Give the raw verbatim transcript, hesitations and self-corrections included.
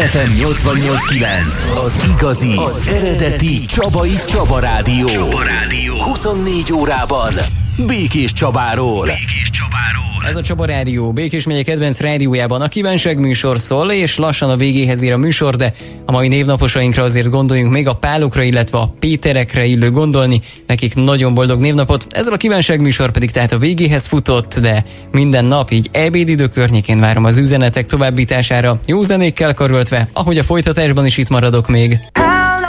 ef em nyolcvannyolc kilenc, az igazi, az eredeti Csabai Csaba Rádió. Csaba Rádió. huszonnégy órában Békés Csabáról. Békés Csabáról. Ez a Csaba Rádió, Békés megye kedvenc rádiójában a kívánság műsor szól, és lassan a végéhez ér a műsor, de a mai névnaposainkra azért gondoljunk még a Pálokra, illetve a Péterekre illő gondolni, nekik nagyon boldog névnapot. Ezzel a kívánság műsor pedig tehát a végéhez futott, de minden nap így ebédidő környékén várom az üzenetek továbbítására, jó zenékkel karöltve, ahogy a folytatásban is itt maradok még.